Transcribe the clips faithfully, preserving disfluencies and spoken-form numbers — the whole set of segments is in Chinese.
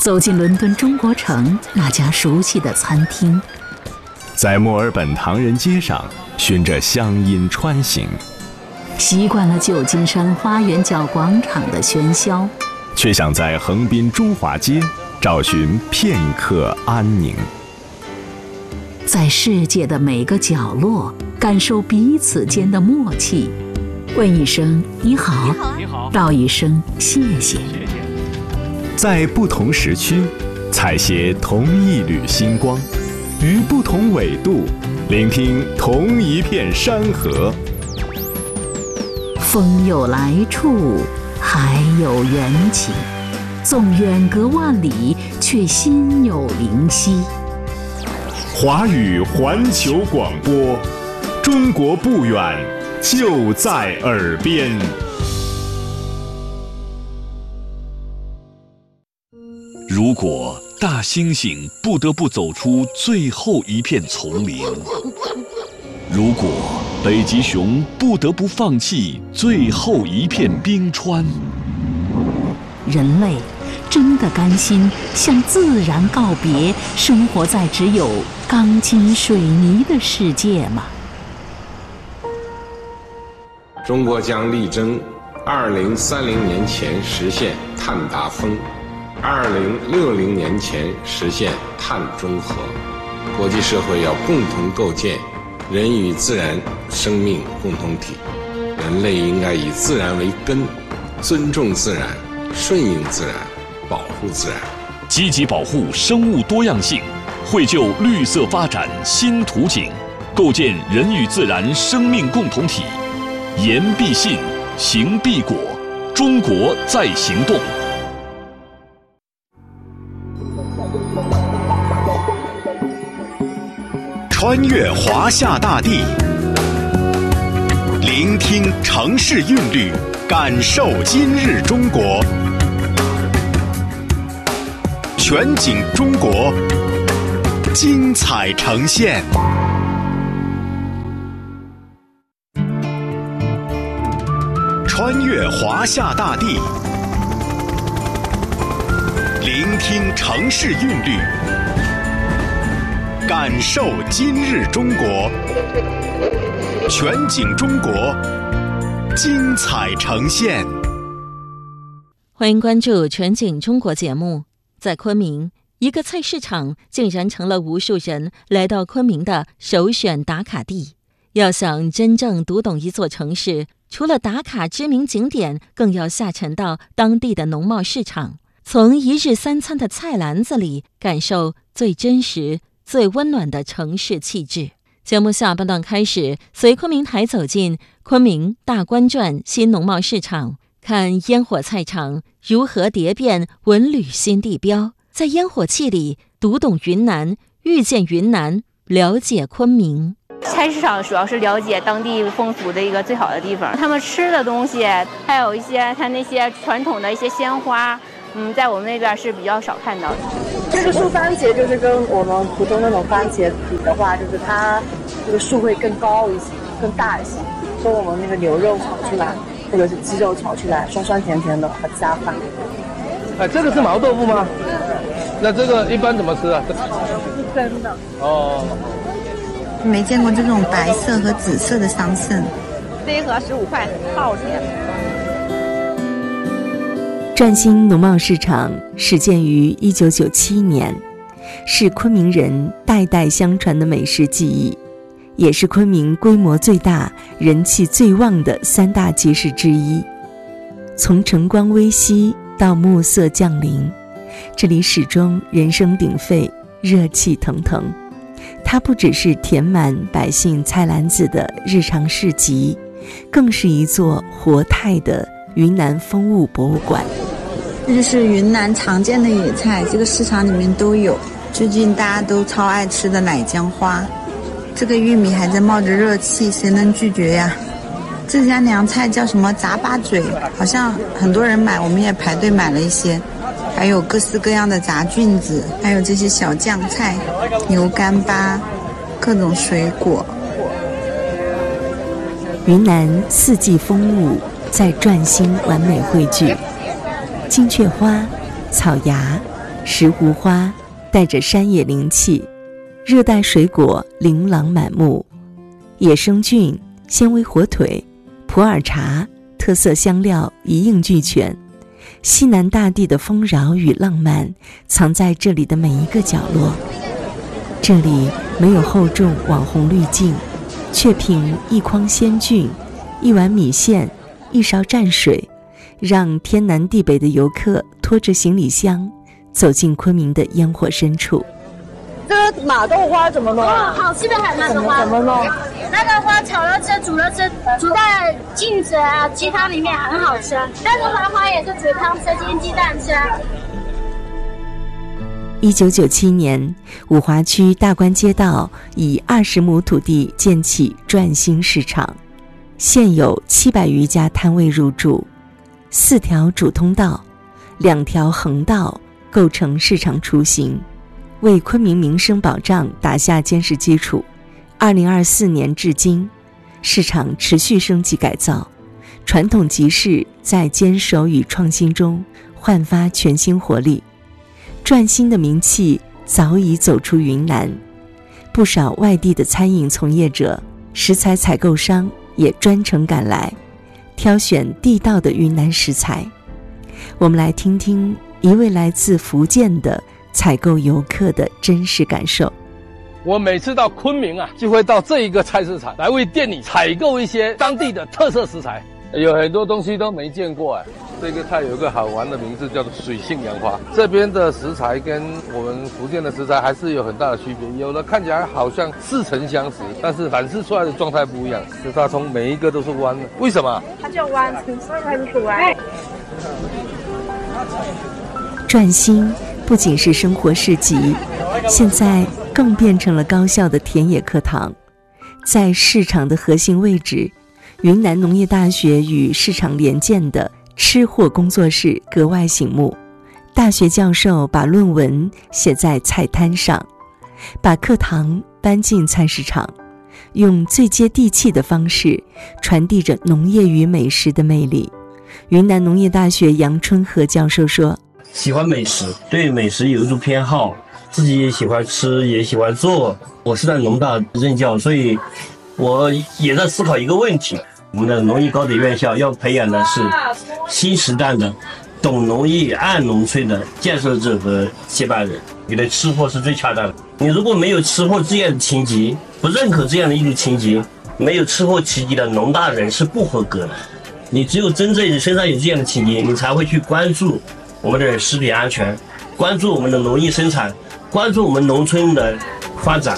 走进伦敦中国城那家熟悉的餐厅， 在墨尔本唐人街上循着乡音穿行， 习惯了旧金山花园角广场的喧嚣， 却想在横滨中华街找寻片刻安宁。 在世界的每个角落感受彼此间的默契，问一声你好， 你好， 道一声谢谢。 在不同时区采撷同一缕星光，于不同纬度聆听同一片山河。 风有来处，海有缘起，纵远隔万里，却心有灵犀。 华语环球广播，中国不远，就在耳边。 如果大猩猩不得不走出最后一片丛林，如果北极熊不得不放弃最后一片冰川， 人类真的甘心向自然告别，生活在只有钢筋水泥的世界吗？ 中国将力争二零三零年前实现碳达峰，二零六零年前实现碳中和。国际社会要共同构建人与自然生命共同体，人类应该以自然为根，尊重自然，顺应自然，保护自然， 积极保护生物多样性，绘就绿色发展新图景，构建人与自然生命共同体。言必信，行必果，中国在行动。 穿越华夏大地，聆听城市韵律，感受今日中国。全景中国，精彩呈现。穿越华夏大地，聆听城市韵律，感受今日中国。全景中国，精彩呈现。 欢迎关注全景中国节目。在昆明，一个菜市场竟然成了无数人来到昆明的首选打卡地。要想真正读懂一座城市，除了打卡知名景点，更要下沉到当地的农贸市场，从一日三餐的菜篮子里感受最真实、最温暖的城市气质。节目下半段开始，随昆明台走进昆明大观转新农贸市场，看烟火菜场如何蝶变文旅新地标，在烟火气里读懂云南，遇见云南，了解昆明。 菜市场主要是了解当地风俗的一个最好的地方，他们吃的东西，还有一些他那些传统的一些鲜花，嗯，在我们那边是比较少看到的。 这个树番茄就是跟我们普通那种番茄比的话，就是它这个树会更高一些，更大一些，跟我们那个牛肉炒出来或者是鸡肉炒出来，酸酸甜甜的，很下饭。 哎，这个是毛豆腐吗？那这个一般怎么吃啊？ 是蒸的。 哦。 没见过这种白色和紫色的桑葚。 这一盒十五块，爆甜。 转新农贸市场始建于一九九七年，是昆明人代代相传的美食记忆，也是昆明规模最大、人气最旺的三大集市之一。从晨光微曦到暮色降临，这里始终人声鼎沸，热气腾腾。它不只是填满百姓菜篮子的日常市集，更是一座活态的云南风物博物馆。 这就是云南常见的野菜，这个市场里面都有。最近大家都超爱吃的奶姜花，这个玉米还在冒着热气，谁能拒绝呀？这家凉菜叫什么杂八嘴，好像很多人买，我们也排队买了一些。还有各式各样的炸菌子，还有这些小酱菜、牛干巴，各种水果。 云南四季风物在转心完美汇聚，金雀花、草芽、 石斛花带着山野灵气，热带水果琳琅满目，野生菌、纤维火腿、普洱茶、特色香料一应俱全。西南大地的丰饶与浪漫藏在这里的每一个角落。这里没有厚重网红滤镜，却凭一筐鲜菌、一碗米线、一勺蘸水，让天南地北的游客拖着行李箱走进昆明的烟火深处。 这个马豆花怎么弄？ 哦，好吃的很，那个花怎么弄？ 那个花炒了吃，煮了吃，煮在镜子啊、鸡汤里面很好吃。但是花花也是煮汤吃，煎鸡蛋吃。 一九九七年，五华区大关街道以二十亩土地建起转心市场，现有七百余家摊位入驻，四条主通道，两条横道构成市场雏形，为昆明民生保障打下坚实基础。二零二四年至今，市场持续升级改造，传统集市在坚守与创新中焕发全新活力。转心的名气早已走出云南，不少外地的餐饮从业者、食材采购商也专程赶来，挑选地道的云南食材。我们来听听一位来自福建的采购游客的真实感受。 我每次到昆明啊，就会到这一个菜市场来为店里采购一些当地的特色食材，有很多东西都没见过哎。这个菜有一个好玩的名字，叫做水性杨花。这边的食材跟我们福建的食材还是有很大的区别，有的看起来好像似曾相识，但是展示出来的状态不一样。就它从每一个都是弯的，为什么？ 它叫弯，所以很可爱。 转心不仅是生活市集，现在更变成了高校的田野课堂。在市场的核心位置，云南农业大学与市场联建的吃货工作室格外醒目。大学教授把论文写在菜摊上，把课堂搬进菜市场，用最接地气的方式传递着农业与美食的魅力。云南农业大学杨春和教授说， 喜欢美食，对美食有一种偏好，自己也喜欢吃，也喜欢做。我是在农大任教，所以我也在思考一个问题，我们的农艺高等院校要培养的是新时代的懂农艺爱农村的建设者和接班人。你的吃货是最恰当的，你如果没有吃货这样的情节，不认可这样的艺术情节，没有吃货情节的农大人是不合格的。你只有真正你身上有这样的情节，你才会去关注我们的食品安全，关注我们的农业生产，关注我们农村的发展。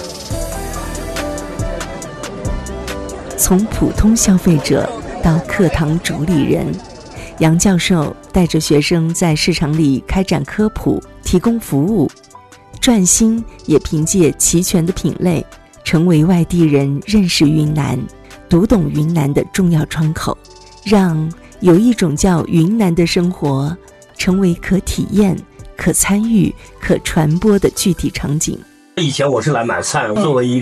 从普通消费者到课堂主理人，杨教授带着学生在市场里开展科普，提供服务。转心也凭借齐全的品类，成为外地人认识云南、读懂云南的重要窗口，让有一种叫云南的生活成为可体验、可参与、可传播的具体场景。 以前我是来买菜，作为一